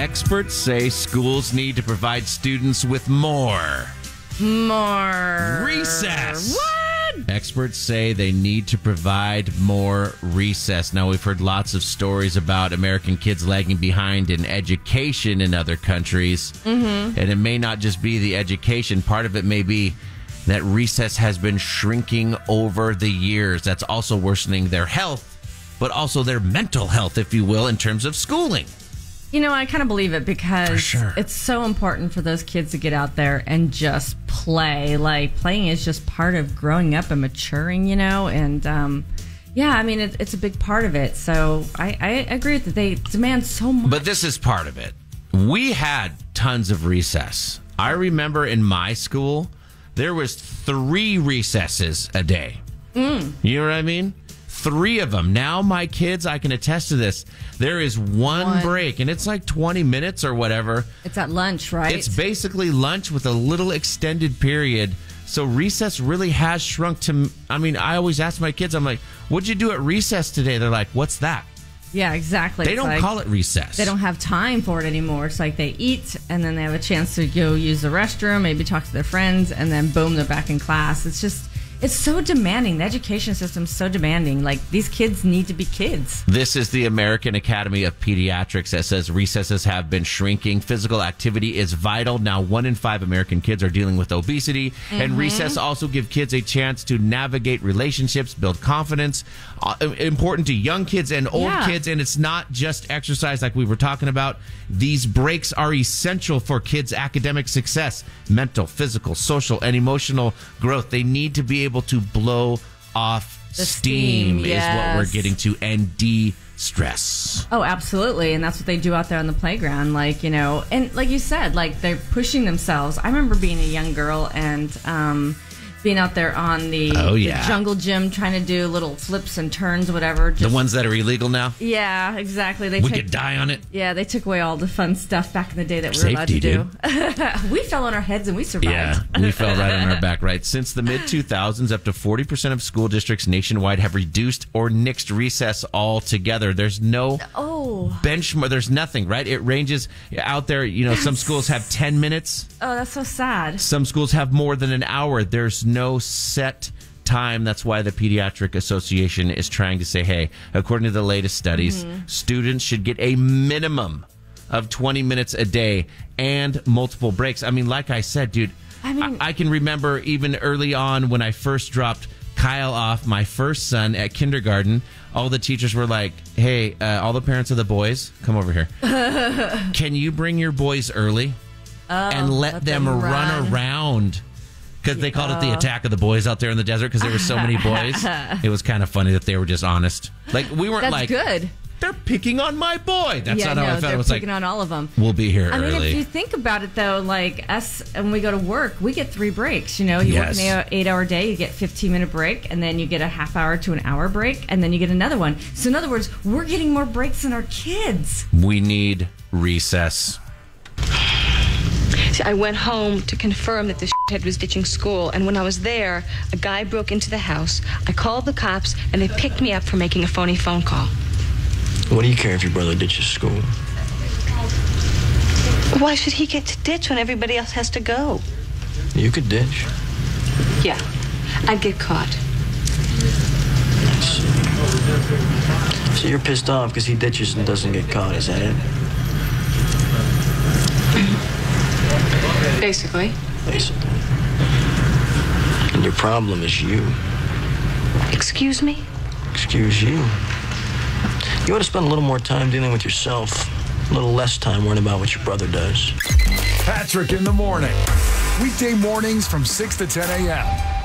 Experts say schools need to provide students with more recess. What? Experts say they need to provide more recess. Now, we've heard lots of stories about American kids lagging behind in education in other countries. Mm-hmm. And it may not just be the education. Part of it may be that recess has been shrinking over the years. That's also worsening their health, but also their mental health, if you will, in terms of schooling. You know, I kind of believe it because it's so important for those kids to get out there and just play. Like, playing is just part of growing up and maturing, you know? And, yeah, I mean, it's a big part of it. So I agree that they demand so much. But this is part of it. We had tons of recess. I remember in my school, there was 3 recesses a day. You know what I mean? 3 of them. Now my kids, I can attest to this. There is one break, and it's like 20 minutes or whatever. It's at lunch, right? It's basically lunch with a little extended period. So recess really has shrunk to, I mean, I always ask my kids, I'm like, what'd you do at recess today? They're like, what's that? Yeah, exactly. They don't call it recess. They don't have time for it anymore. It's like they eat, and then they have a chance to go use the restroom, maybe talk to their friends, and then boom, they're back in class. It's just... it's so demanding. The education system's so demanding. Like, these kids need to be kids. This is the American Academy of Pediatrics that says recesses have been shrinking. Physical activity is vital. Now, 1 in 5 American kids are dealing with obesity. Mm-hmm. And recess also give kids a chance to navigate relationships, build confidence. Important to young kids and old kids. And it's not just exercise like we were talking about. These breaks are essential for kids' academic success, mental, physical, social, and emotional growth. They need to be able to blow off steam is what we're getting to, and de-stress. Oh, absolutely. And that's what they do out there on the playground. Like, you know, and like you said, like, they're pushing themselves. I remember being a young girl and being out there on the jungle gym trying to do little flips and turns, whatever. The ones that are illegal now? Yeah, exactly. We could die on it. Yeah, they took away all the fun stuff back in the day that we were allowed to do. We fell on our heads and we survived. Yeah, we fell right on our back, right? Since the mid-2000s, up to 40% of school districts nationwide have reduced or nixed recess altogether. There's no benchmark. There's nothing, right? It ranges out there. You know, some schools have 10 minutes. Oh, that's so sad. Some schools have more than an hour. There's no set time. That's why the Pediatric Association is trying to say, hey, according to the latest studies, students should get a minimum of 20 minutes a day and multiple breaks. I mean, like I said, dude, I can remember even early on when I first dropped Kyle off, my first son, at kindergarten, all the teachers were like, hey, all the parents of the boys, come over here. Can you bring your boys early and let them run around? Because they called it the attack of the boys out there in the desert because there were so many boys. It was kind of funny that they were just honest. Like, we weren't That's good. They're picking on my boy. That's not how I felt. It was picking on all of them. We'll be here early. I mean, if you think about it, though, like us, when we go to work, we get 3 breaks. You know, you work an 8-hour day, you get 15-minute break, and then you get a half hour to an hour break, and then you get another one. So, in other words, we're getting more breaks than our kids. We need recess. See, I went home to confirm that the shithead was ditching school, and when I was there, a guy broke into the house. I called the cops, and they picked me up for making a phony phone call. What do you care if your brother ditches school? Why should he get to ditch when everybody else has to go? You could ditch. Yeah, I'd get caught. So you're pissed off because he ditches and doesn't get caught, is that it? Basically. Basically. And your problem is you. Excuse me? Excuse you. You ought to spend a little more time dealing with yourself, a little less time worrying about what your brother does. Patrick in the morning. Weekday mornings from 6 to 10 a.m.